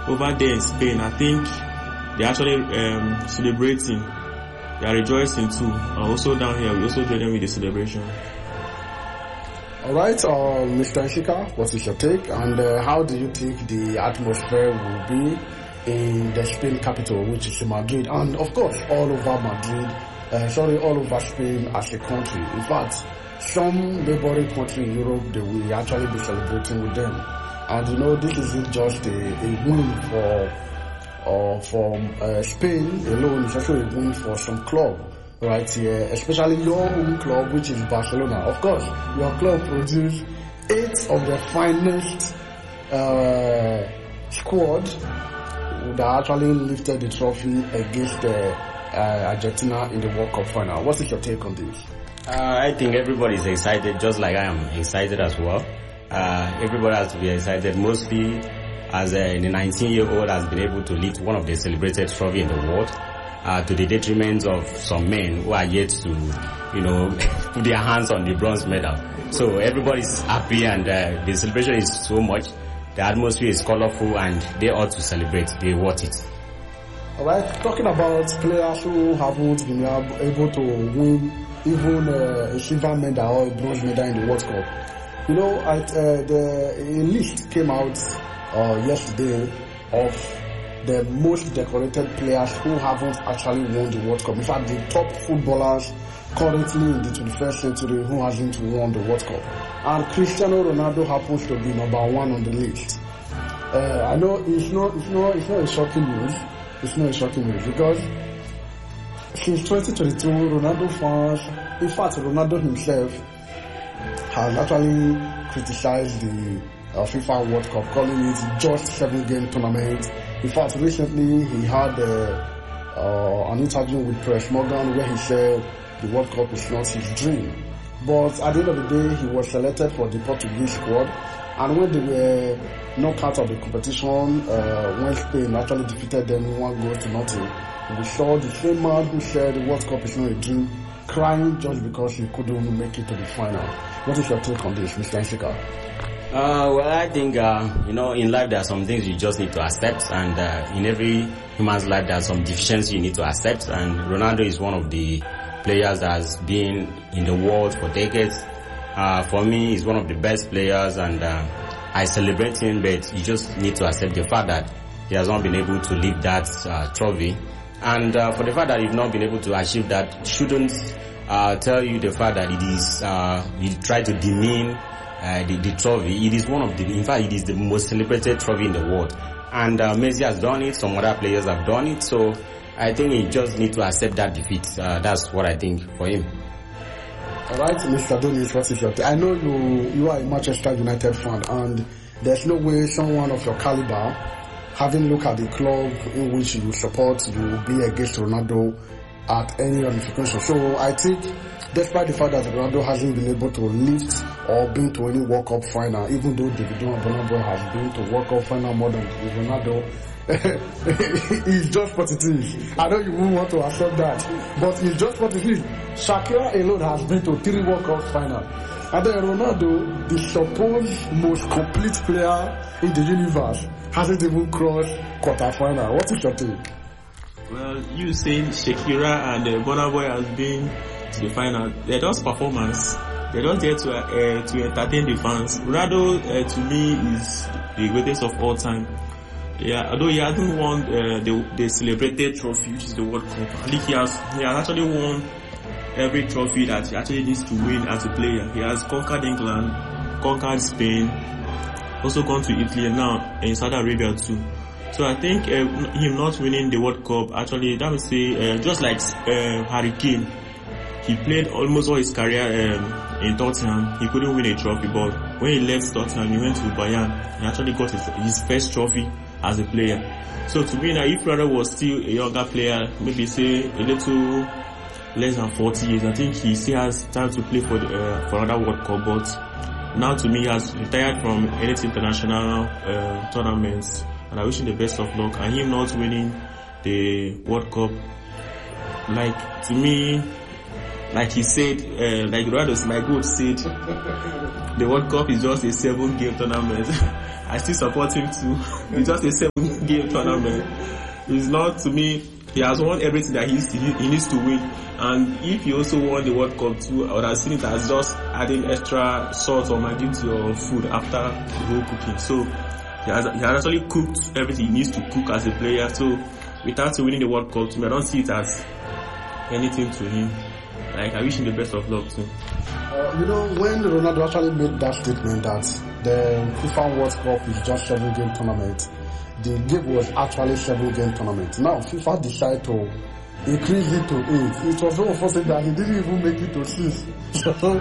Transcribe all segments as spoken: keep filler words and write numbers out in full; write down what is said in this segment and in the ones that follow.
over there in Spain, I think they're actually um, celebrating. They are rejoicing too. Uh, also down here, we also join them with the celebration. All right, uh, Mister Nsika, what is your take? And uh, how do you think the atmosphere will be in the Spain capital, which is Madrid? And of course, all over Madrid, uh, sorry, all over Spain as a country. In fact, some neighboring country in Europe, they will actually be celebrating with them. And you know, this isn't just a, a win for uh, for uh, Spain alone, it's also a win for some club. Right here, especially your own club, which is Barcelona. Of course, your club produced eight of the finest uh, squad that actually lifted the trophy against uh, uh, Argentina in the World Cup final. What is your take on this? Uh, I think everybody is excited, just like I am excited as well. Uh, everybody has to be excited, mostly as a nineteen-year-old has been able to lift one of the celebrated trophy in the world. Uh, to the detriment of some men who are yet to, you know, put their hands on the bronze medal. So everybody's happy and uh, the celebration is so much. The atmosphere is colorful and they ought to celebrate. They want it. Alright, talking about players who haven't been able to win even uh, a silver medal or a bronze medal in the World Cup. You know, at, uh, the a list came out uh, yesterday of the most decorated players who haven't actually won the World Cup. In fact, the top footballers currently in the twenty-first century who hasn't won the World Cup. And Cristiano Ronaldo happens to be number one on the list. Uh, I know it's not, it's not, it's not a shocking news. It's not a shocking news because since twenty twenty-two, Ronaldo fans, in fact, Ronaldo himself has actually criticized the uh, FIFA World Cup, calling it just seven-game tournament. In fact, recently he had uh, uh, an interview with Piers Morgan where he said the World Cup is not his dream. But at the end of the day, he was selected for the Portuguese squad. And when they were knocked out of the competition, uh, when Spain actually defeated them one goal to nothing, we saw the same man who said the World Cup is not a dream, crying just because he couldn't make it to the final. What is your take on this, Mister Nsika? Uh, well, I think, uh, you know, in life there are some things you just need to accept, and uh, in every human's life there are some deficiencies you need to accept, and Ronaldo is one of the players that has been in the world for decades. Uh, for me, he's one of the best players, and uh, I celebrate him, but you just need to accept the fact that he has not been able to lift that uh, trophy. And uh, for the fact that he's not been able to achieve that, shouldn't uh, tell you the fact that it is, uh, he tried to demean Uh, the, the trophy. It is one of the, in fact, it is the most celebrated trophy in the world. And uh, Messi has done it, some other players have done it, so I think he just need to accept that defeat. Uh, that's what I think for him. Alright, Mister Donis, what is your take? I know you, you are a Manchester United fan, and there's no way someone of your caliber, having looked at the club in which you support, you will be against Ronaldo at any ramification. So I think, despite the fact that Ronaldo hasn't been able to lift or been to any World Cup final, even though Davido Abonabo has been to World Cup final more than Ronaldo, he's just what it is. I know you won't want to accept that, but he's just what it is. Shakira alone has been to three World Cup final. And then Ronaldo, the supposed most complete player in the universe, hasn't even crossed quarter final. What is your take? Well, you saying Shakira and uh, Burna Boy has been to the final. They're just performance. They're just there to uh, to entertain the fans. Ronaldo, uh, to me, is the greatest of all time. Yeah, although he hasn't won uh, the the celebrated trophy, which is the World Cup. I think he has he has actually won every trophy that he actually needs to win as a player. He has conquered England, conquered Spain, also gone to Italy, and now in Saudi Arabia too. So I think uh, him not winning the World Cup, actually, that would say, uh, just like uh, Harry Kane, he played almost all his career um, in Tottenham. He couldn't win a trophy, but when he left Tottenham, he went to Bayern. He actually got his, his first trophy as a player. So to me, now, if Ronaldo was still a younger player, maybe say a little less than forty years, I think he still has time to play for the, uh, for another World Cup. But now, to me, he has retired from any international uh, tournaments. And I wish him the best of luck. And him not winning the World Cup, like, to me, like he said, uh, like Ronaldo, my goat said, the World Cup is just a seven-game tournament. I still support him too. It's just a seven-game tournament. It's not, to me, he has won everything that he, he, he needs to win. And if he also won the World Cup too, I would have seen it as just adding extra salt or maggi to your food after the whole cooking. So he has, he has actually cooked everything he needs to cook as a player. So without winning the World Cup, to me, I don't see it as anything to him. Like, I wish him the best of luck too. Uh, you know, when Ronaldo actually made that statement that the FIFA World Cup is just seven game tournament, the game was actually seven game tournament. Now FIFA decided to increase it to eight. It was so unfortunate that he didn't even make it to six. So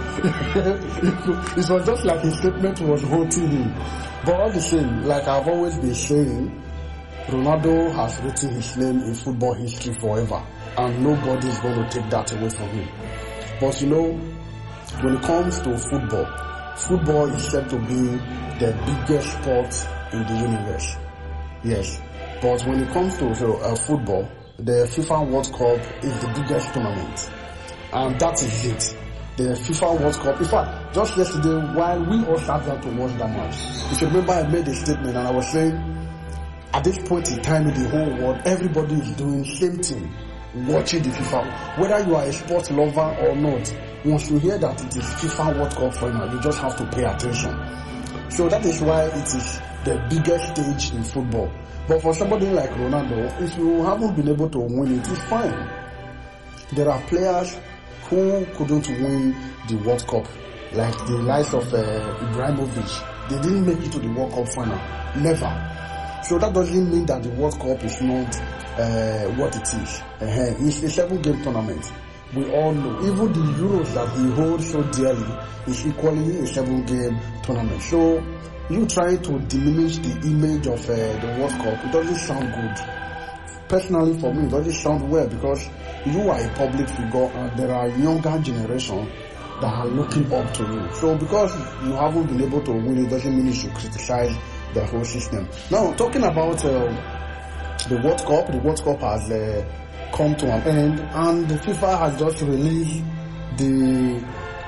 it was just like his statement was haunting him. But all the same, like I've always been saying, Ronaldo has written his name in football history forever, and nobody is going to take that away from him. But you know, when it comes to football, football is said to be the biggest sport in the universe. Yes, but when it comes to so, uh, football, the FIFA World Cup is the biggest tournament, and that is it. The FIFA World Cup. In fact, just yesterday, while we all sat down to watch that match, if you remember, I made a statement and I was saying, at this point in time in the whole world, everybody is doing same thing, watching the FIFA. Whether you are a sports lover or not, once you hear that it is FIFA World Cup final, you just have to pay attention. So that is why it is the biggest stage in football. But for somebody like Ronaldo, if you haven't been able to win it, it's fine. There are players who couldn't win the World Cup, like the likes of uh, Ibrahimovic. They didn't make it to the World Cup final. Never. So that doesn't mean that the World Cup is not uh, what it is. Uh, it's a seven-game tournament. We all know. Even the Euros that he holds so dearly is equally a seven-game tournament. So you trying to diminish the image of uh, the World Cup, it doesn't sound good. Personally, for me, it doesn't sound well because you are a public figure and there are younger generations that are looking up to you. So because you haven't been able to win, it doesn't mean you should criticize the whole system. Now, talking about uh, the World Cup, the World Cup has uh, come to an end, and the FIFA has just released the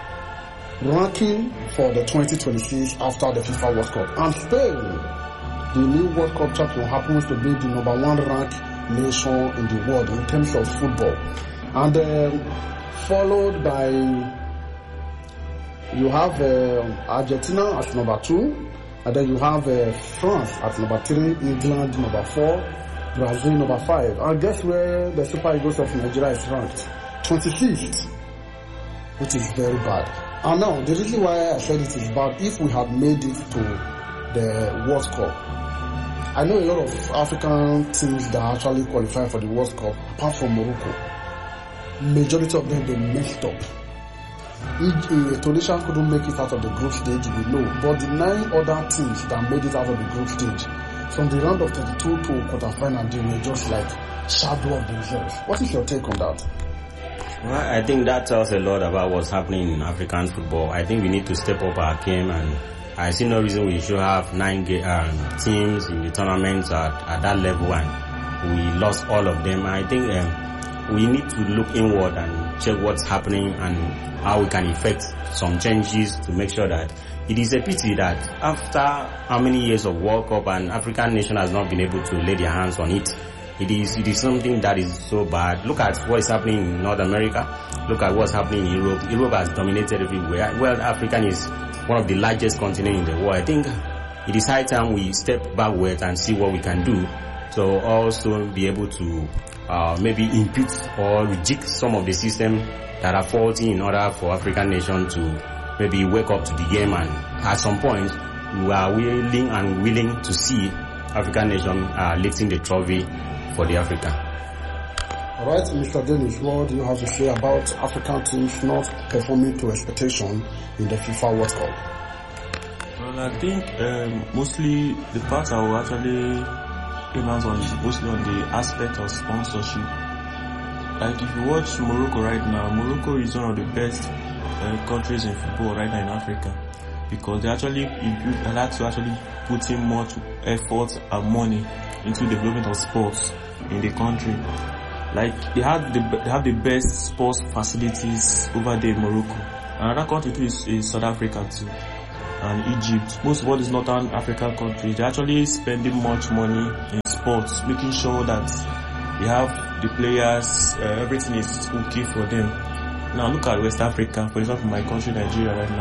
ranking for the twenty twenty-six after the FIFA World Cup. And Spain, the new World Cup champion, happens to be the number one ranked nation in the world in terms of football. And uh, followed by, you have uh, Argentina as number two, and then you have uh, France at number three, England number four, Brazil number five. And guess where the Super Eagles of Nigeria is ranked? twenty-sixth, which is very bad. And now, the reason why I said it is bad, if we had made it to the World Cup, I know a lot of African teams that actually qualify for the World Cup, apart from Morocco. Majority of them, they messed up. If uh, Tunisia couldn't make it out of the group stage, we know. But the nine other teams that made it out of the group stage, from the round of thirty-two to quarterfinal, they were just like shadow of themselves. What is your take on that? Well, I think that tells a lot about what's happening in African football. I think we need to step up our game, and I see no reason we should have nine um, teams in the tournament at, at that level, and we lost all of them. I think um, we need to look inward and check what's happening and how we can effect some changes to make sure that it is a pity that after how many years of World Cup, an African nation has not been able to lay their hands on it. It is it is something that is so bad. Look at what is happening in North America. Look at what's happening in Europe. Europe has dominated everywhere. Well, Africa is one of the largest continents in the world. I think it is high time we step backwards and see what we can do to also be able to uh, maybe impute or reject some of the systems that are faulty in order for African nations to maybe wake up to the game, and at some point we are willing and willing to see African nation uh, lifting the trophy for the Africa. All right, Mister Dennis, what do you have to say about African teams not performing to expectation in the FIFA World Cup? Well, I think um, mostly the part I will actually emphasize on is mostly on the aspect of sponsorship. Like if you watch Morocco right now, Morocco is one of the best uh, countries in football right now in Africa, because they actually they like to actually put in much effort and money into the development of sports in the country. Like they had the they have the best sports facilities over there in Morocco. Another country too is, is South Africa too, and Egypt. Most of all these Northern African countries, they're actually spending much money in sports, making sure that they have the players, uh, everything is okay for them. Now look at West Africa, for example, my country Nigeria right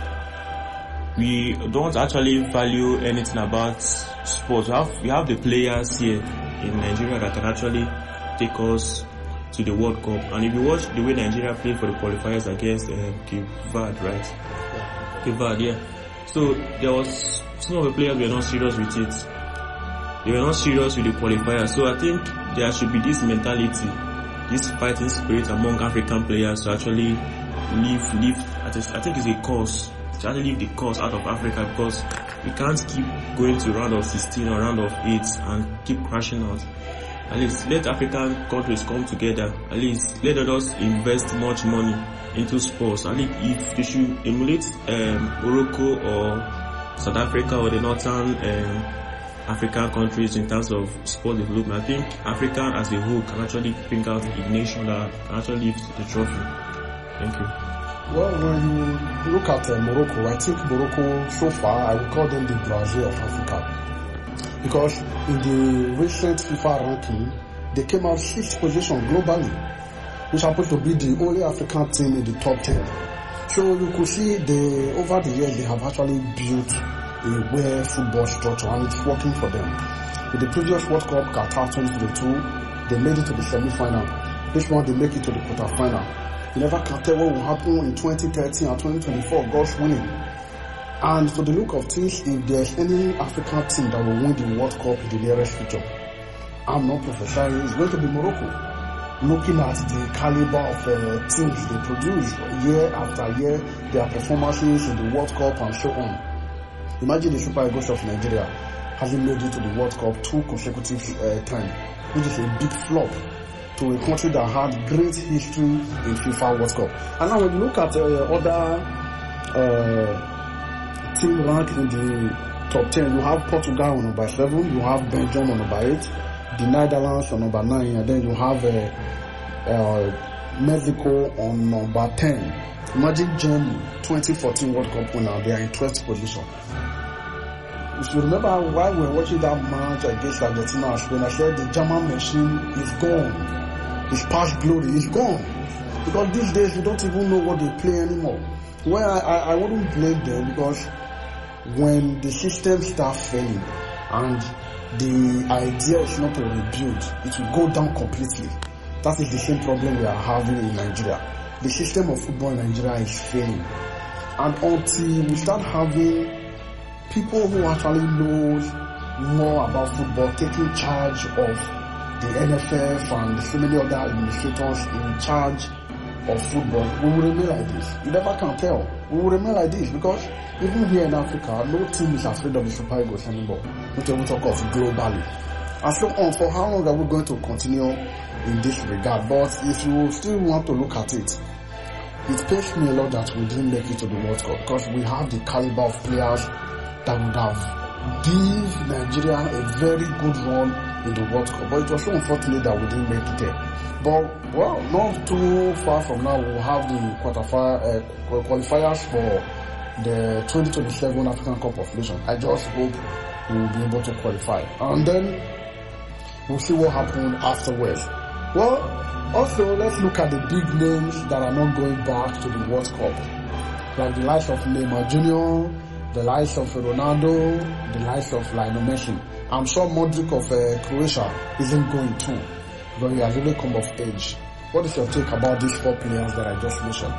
now. We don't actually value anything about sports. We have we have the players here in Nigeria that can actually take us to the World Cup. And if you watch the way Nigeria played for the qualifiers against uh, Cape Verde, right? Yeah. Cape Verde, yeah. So there was some of the players were not serious with it. They were not serious with the qualifiers. So I think there should be this mentality, this fighting spirit among African players to actually leave, leave. I think it's a cause to actually leave the cause out of Africa, because we can't keep going to round of sixteen or round of eight and keep crashing out. At least let African countries come together. At least let us invest much money into sports. At least if they should emulate um, Morocco or South Africa or the northern um, African countries in terms of sport development, I think Africa as a whole can actually bring out a nation that can actually lift the trophy. Thank you. Well, when you look at uh, Morocco, I think Morocco so far, I would call them the Brazil of Africa. Because in the recent FIFA ranking, they came out sixth position globally, which happens to be the only African team in the top ten. So you could see the over the years they have actually built a well football structure, and it's working for them. With the previous World Cup, Qatar twenty twenty-two, they made it to the semi-final. This one, they make it to the quarter-final. You never can tell what will happen in twenty thirteen and twenty twenty-four, God's winning. And for the look of things, if there's any African team that will win the World Cup in the nearest future, I'm not prophesying, it's going to be Morocco. Looking at the caliber of uh, teams they produce year after year, their performances in the World Cup and so on. Imagine the Super Eagles of Nigeria having made it to the World Cup two consecutive uh, times, which is a big flop to a country that had great history in FIFA World Cup. And now when you look at uh, other uh, team ranked in the top ten, you have Portugal on number seven, you have Belgium on number eight, the Netherlands on number nine, and then you have uh, uh, Mexico on number ten. Imagine Germany, twenty fourteen World Cup winner, they are in twelfth position. If you remember why we were watching that match against Argentina and Spain, I said the German machine is gone. It's past glory, it's gone. Because these days you don't even know what they play anymore. Well, I, I, I wouldn't blame them, because when the system starts failing and the idea is not to rebuild, it will go down completely. That is the same problem we are having in Nigeria. The system of football in Nigeria is failing. And until we start having people who actually knows more about football taking charge of the N F F and so many other administrators in charge of football, we will remain like this. You never can tell. We will remain like this, because even here in Africa, no team is afraid of the Super Eagles anymore. Not even talk of globally. And so on, for how long are we going to continue in this regard? But if you still want to look at it, it pains me a lot that we didn't make it to the World Cup, because we have the caliber of players that would have give Nigeria a very good run in the World Cup. But it was so unfortunate that we didn't make it there. But, well, not too far from now, we'll have the quarterfinal, uh, qualifiers for the twenty twenty-seven African Cup of Nations. I just hope we'll be able to qualify. And then we'll see what happens afterwards. Well, also, let's look at the big names that are not going back to the World Cup. Like the likes of Neymar Junior, the likes of Ronaldo, the likes of Lionel Messi. I'm sure Modric of uh, Croatia isn't going too, but he has really come of age. What is your take about these four players that I just mentioned?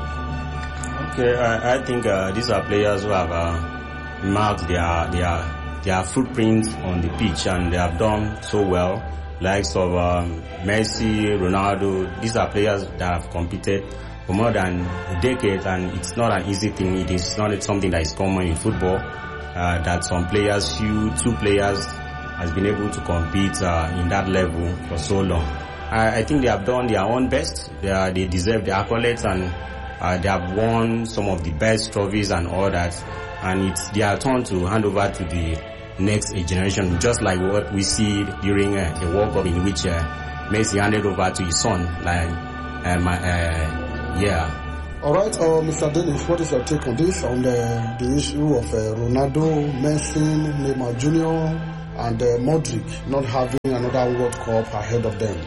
Okay, I, I think uh, these are players who have uh, marked their their their footprint on the pitch, and they have done so well. Likes of um, Messi, Ronaldo, these are players that have competed for more than a decade, and it's not an easy thing. It is not something that is common in football, uh, that some players, few, two players, has been able to compete uh, in that level for so long. I, I think they have done their own best. They, are, they deserve the accolades, and uh, they have won some of the best trophies and all that. And it's their turn to hand over to the next generation, just like what we see during uh, a World Cup in which uh, Messi handed over to his son. Like, um, uh, yeah. All right, uh, Mister Dennis, what is your take on this, on the, the issue of uh, Ronaldo, Messi, Neymar Junior, and uh, Modric not having another World Cup ahead of them?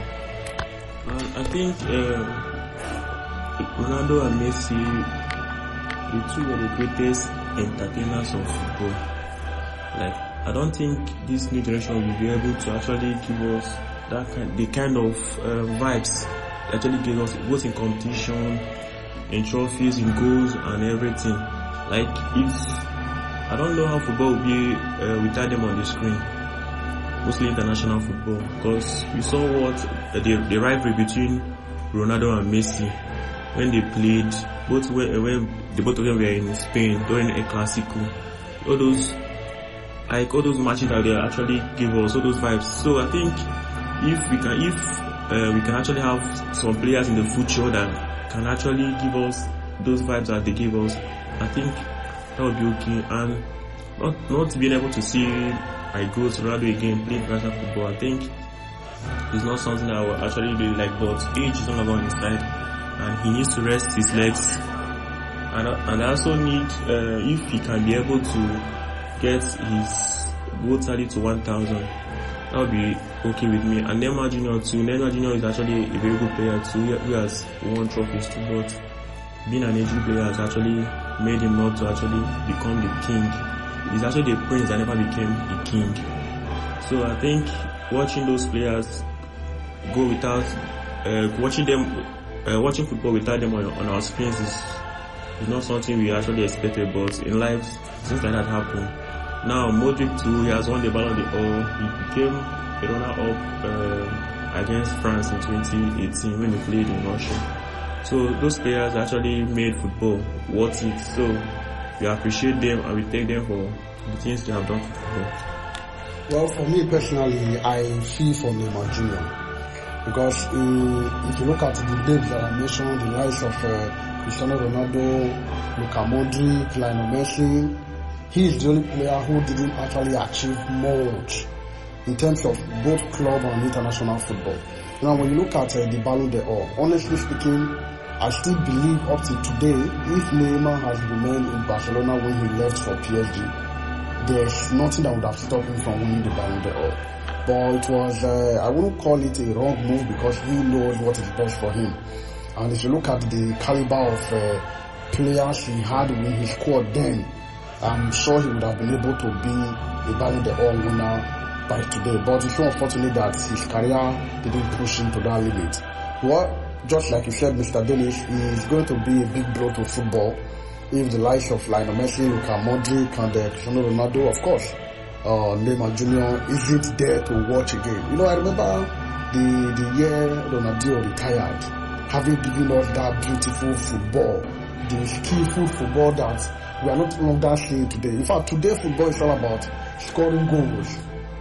Uh, I think uh, Ronaldo and Messi, the two are the greatest entertainers of football. Like, I don't think this new generation will be able to actually give us that kind, the kind of uh, vibes they actually give us, both in competition, in trophies, in goals, and everything. Like, it's, I don't know how football will be uh, without them on the screen, mostly international football, because we saw what uh, the, the rivalry between Ronaldo and Messi when they played, both when, when the both of them were in Spain during a Clasico, all those, like all those matches that they actually give us, all those vibes. So I think if we can, if uh, we can actually have some players in the future that can actually give us those vibes that they give us, I think that would be okay. And not not being able to see I go to Ronaldo again play international football, I think it's not something that I would actually really like. But age is no longer on his side, and he needs to rest his legs. And and I also need uh, if he can be able to get his goal tally to one thousand, that would be okay with me. And Neymar Junior too. Neymar Junior is actually a very good player too, who has won trophies too, but being an aging player has actually made him not to actually become the king. He's actually the prince that never became a king. So I think watching those players go without, uh, watching them, uh, watching football without them on, on our screens is, is not something we actually expected, but in life, things like that happen. Now, Modric too, he has won the Ballon d'Or. He became a runner-up uh, against France in twenty eighteen when he played in Russia. So those players actually made football worth it. So we appreciate them and we take them for the things they have done for football. Well, for me personally, I feel for Neymar Junior because uh, if you look at the names that I mentioned, the likes of uh, Cristiano Ronaldo, Luka Modric, Lionel Messi, he is the only player who didn't actually achieve much in terms of both club and international football. Now, when you look at uh, the Ballon d'Or, honestly speaking, I still believe up to today, if Neymar has remained in Barcelona when he left for P S G, there's nothing that would have stopped him from winning the Ballon d'Or. But it was, uh, I wouldn't call it a wrong move because he knows what is best for him. And if you look at the caliber of uh, players he had in his squad then, I'm sure he would have been able to be a Ballon d'Or winner by today. But it's so unfortunate that his career didn't push him to that limit. Well, just like you said, Mister Dennis, is going to be a big blow to football if the likes of Lionel Messi, Luka Modric, and uh, Cristiano Ronaldo, of course, uh, Neymar Junior isn't there to watch again. You know, I remember the the year Ronaldo retired, having given us that beautiful football, the skillful football that we are not longer seeing today. In fact, today football is all about scoring goals.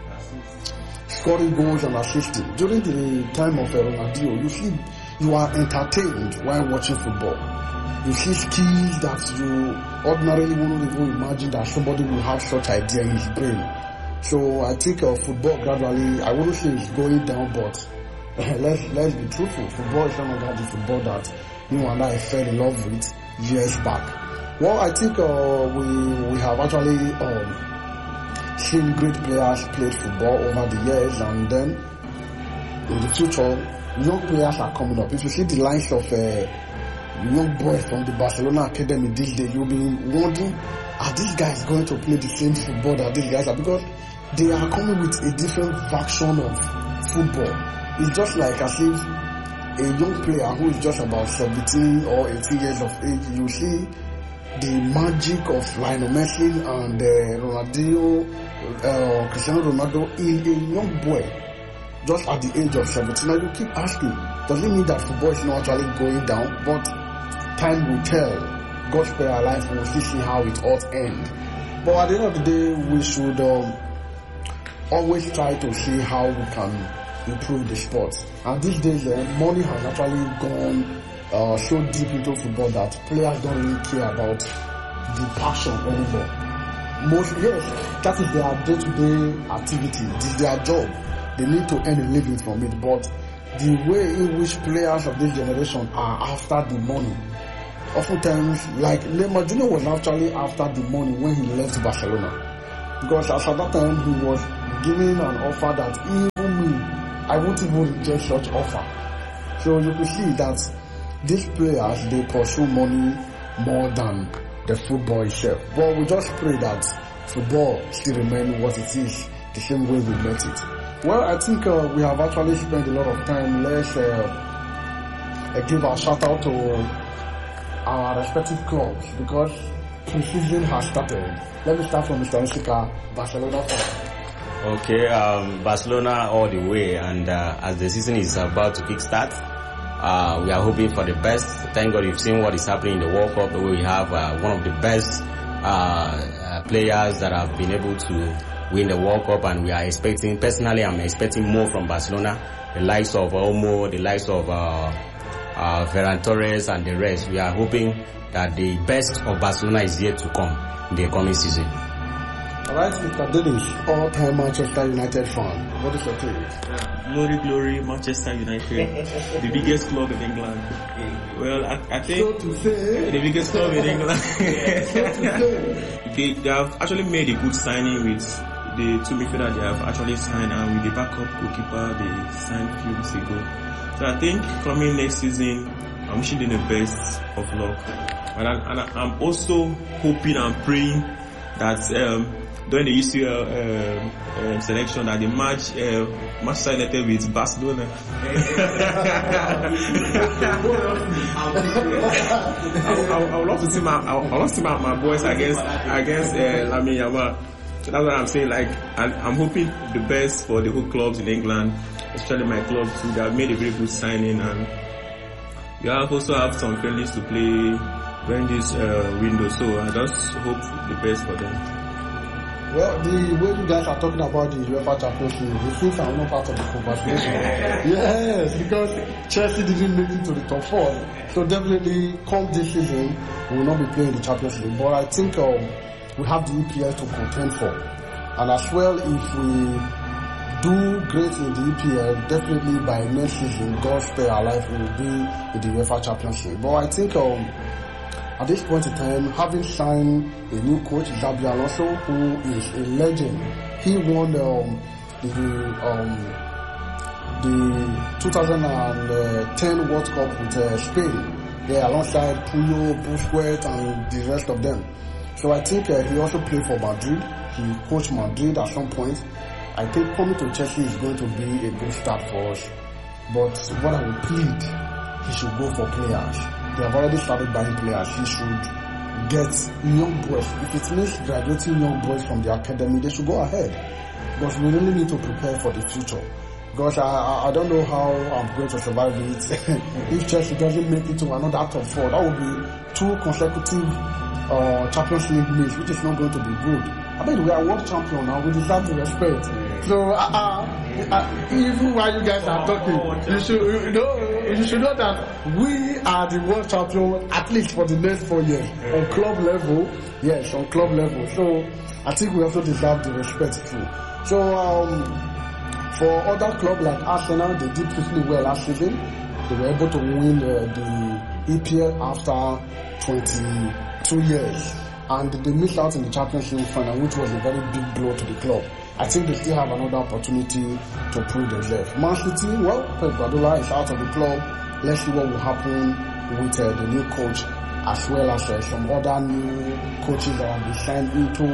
Scoring goals and assisting. During the time of uh, Ronaldo, you see, you are entertained while watching football. You see skills that you ordinarily wouldn't even imagine that somebody will have such idea in his brain. So I think uh, football gradually, I wouldn't say it's going down, but uh, let's let's be truthful. Football is no longer the football that you and I fell in love with years back. Well, I think uh, we we have actually um, seen great players play football over the years, and then in the future, young players are coming up. If you see the lines of uh, young boys from the Barcelona Academy these days, you'll be wondering, are these guys going to play the same football that these guys are? Because they are coming with a different version of football. It's just like as if a young player who is just about seventeen or eighteen years of age, you see the magic of Lionel Messi and uh, Ronaldo, uh, Cristiano Ronaldo in a young boy. Just at the age of seventeen, and you keep asking, does it mean that football is not actually going down? But time will tell. God spare our life, we will still see how it all ends. But at the end of the day, we should um, always try to see how we can improve the sport. And these days, uh, money has actually gone uh, so deep into football that players don't really care about the passion anymore. Most, yes, that is their day-to-day activity. It is their job. they need to earn a living from it. But the way in which players of this generation are after the money, oftentimes, like Neymar Junior was actually after the money when he left Barcelona. Because as at that time, he was giving an offer that even me, I won't even reject such offer. So you can see that these players, they pursue money more than the football itself. But we just pray that football still remain what it is, the same way we met it. Well, I think uh, we have actually spent a lot of time. Let's uh, uh, give our shout out to our respective clubs because pre-season has started. Let me start from Mister Ishika, Barcelona fan. Okay, um, Barcelona all the way, and uh, as the season is about to kickstart, uh, we are hoping for the best. Thank God you've seen what is happening in the World Cup. We have uh, one of the best uh, uh, players that have been able to win the World Cup, and we are expecting, personally I'm expecting more from Barcelona, the likes of Olmo, the likes of uh, uh, Ferran Torres and the rest. We are hoping that the best of Barcelona is yet to come in the coming season. Alright, Mister Dennis, all-time Manchester United fan. What is your take? Yeah. Glory, glory, Manchester United, the biggest club in England. Well, I, I think so to say, the biggest club in England. so to say. they, they have actually made a good signing with the two midfielders they have actually signed, and with the backup goalkeeper they signed a few weeks ago. So I think coming next season, I'm wishing them the best of luck. And, I, and I, I'm also hoping and praying that um, during the U C L uh, uh, selection that the match uh, Manchester United with Barcelona. I, I, I would love to see my I would love to see my, my boys against against uh, Lamine Yamal. So that's what I'm saying. Like, and I'm hoping the best for the whole clubs in England, especially my club too. They have made a very good signing, and you have also have some friendlies to play during this uh, window. So I just hope the best for them. Well, the way you guys are talking about the UEFA Champions League, the things are not part of the conversation. Yes, because Chelsea didn't make it to the top four. So definitely, come this season, we will not be playing the Champions League. But I think um, we have the E P L to contend for. And as well, if we do great in the E P L, definitely by next season, God spare our life, we will be in the UEFA Champions League. But I think um, at this point in time, having signed a new coach, Xabi Alonso, who is a legend, he won um, the um, the two thousand ten World Cup with uh, Spain, yeah, alongside Puyol, Busquets, and the rest of them. So I think uh, he also played for Madrid. He coached Madrid at some point. I think coming to Chelsea is going to be a good start for us. But what I would plead, he should go for players. They have already started buying players. He should get young boys. If it means graduating young boys from the academy, they should go ahead. Because we really need to prepare for the future. Because I, I, I don't know how I'm going to survive it. If Chelsea doesn't make it to another top four, that would be two consecutive uh, Champions League meets, which is not going to be good. I mean, we are world champion now. We deserve the respect. So, uh, uh, uh, even while you guys are talking, you should you know you should know that we are the world champion at least for the next four years on club level. Yes, on club level. So, I think we also deserve the respect too. So, um, for other clubs like Arsenal, they did pretty well last season. They were able to win uh, the E P L after twenty-two years. And they missed out in the Champions League final, which was a very big blow to the club. I think they still have another opportunity to prove themselves. Man City, well, Pep Guardiola is out of the club. Let's see what will happen with uh, the new coach, as well as uh, some other new coaches that have been signed into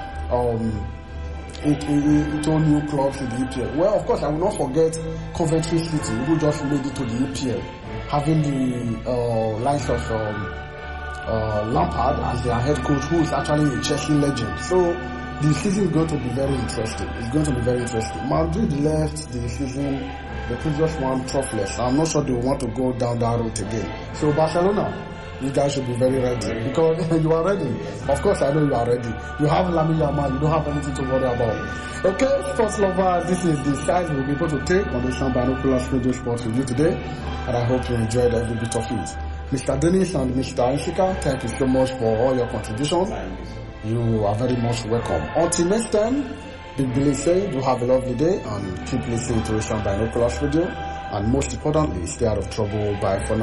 um, into, into new clubs in the E P L. Well, of course, I will not forget Coventry City, who just made it to the E P L, having the uh, likes of um, uh, Lampard as their head coach, who is actually a Chelsea legend. So the season is going to be very interesting. It's going to be very interesting. Madrid left the season, the previous one, troughless. I'm not sure they want to go down that route again. So Barcelona, you guys should be very ready because you are ready. Of course, I know you are ready. You have Lamine Yamal. You don't have anything to worry about. Okay, sports lovers, this is the size we'll be able to take on the Sound Binoculars Radio Sports Review today, and I hope you enjoyed every bit of it. Mister Dennis and Mister Ishika, thank you so much for all your contributions. You are very much welcome. Until next time, Big Billy saying, do have a lovely day and keep listening to Asian Binoculars Radio. And most importantly, stay out of trouble. Bye for now.